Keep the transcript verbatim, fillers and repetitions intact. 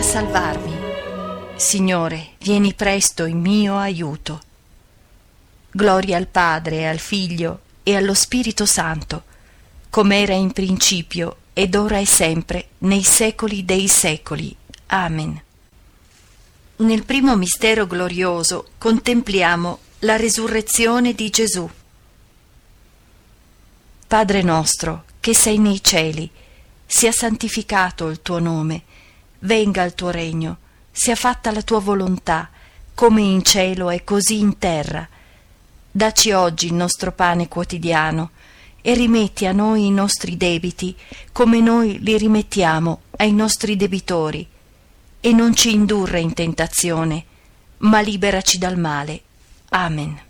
salvarmi. Signore, vieni presto in mio aiuto. Gloria al Padre, al Figlio e allo Spirito Santo, come era in principio ed ora e sempre, nei secoli dei secoli. Amen. Nel primo mistero glorioso contempliamo la resurrezione di Gesù. Padre nostro, che sei nei cieli, sia santificato il tuo nome, venga il tuo regno, sia fatta la tua volontà, come in cielo e così in terra. Dacci oggi il nostro pane quotidiano e rimetti a noi i nostri debiti, come noi li rimettiamo ai nostri debitori, e non ci indurre in tentazione, ma liberaci dal male. Amen.